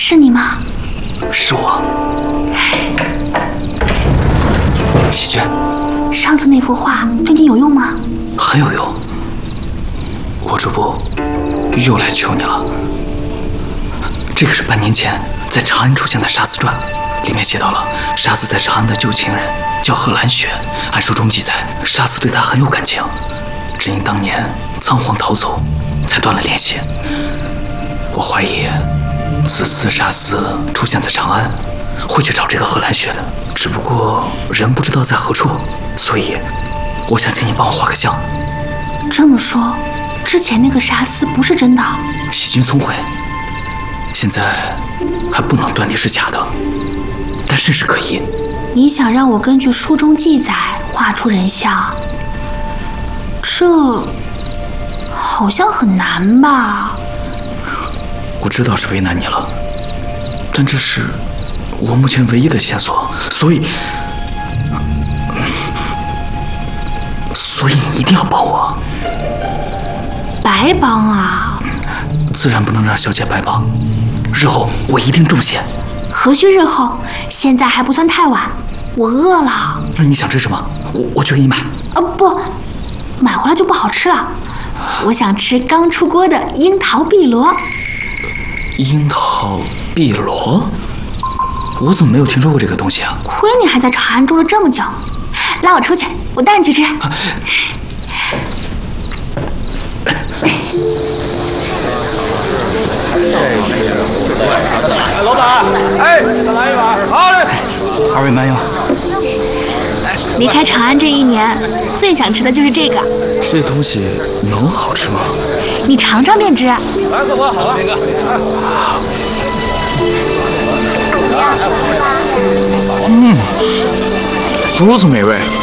是你吗？ 是我。喜君， 上次那幅画对你有用吗？ 很有用。我这不又来求你了。这个是半年前在长安出现的沙子传，里面写到了沙子在长安的旧情人叫贺兰雪。按书中记载，沙子对她很有感情，只因当年仓皇逃走，才断了联系。我怀疑此次沙子出现在长安，会去找这个贺兰雪的，只不过人不知道在何处，所以我想请你帮我画个像。 这么说，之前那个沙司不是真的？ 喜君聪慧，现在还不能断定是假的，但甚是可疑。 你想让我根据书中记载画出人像，这好像很难吧？ 我知道是为难你了，但这是我目前唯一的线索，所以你一定要帮我。 白帮啊？ 自然不能让小姐白帮，日后我一定重谢。 何须日后？现在还不算太晚。我饿了。 那你想吃什么？我去给你买。 不，买回来就不好吃了。我想吃刚出锅的樱桃碧螺。 樱桃碧螺？我怎么没有听说过这个东西啊？ 亏你还在长安住了这么久，拉我出去，我带你去吃。 老板，哎，再来一碗。好嘞。 二位慢用。 离开长安这一年，最想吃的就是这个。 这东西能好吃吗？ 你尝尝便知。 来，客官，好了。 如此美味。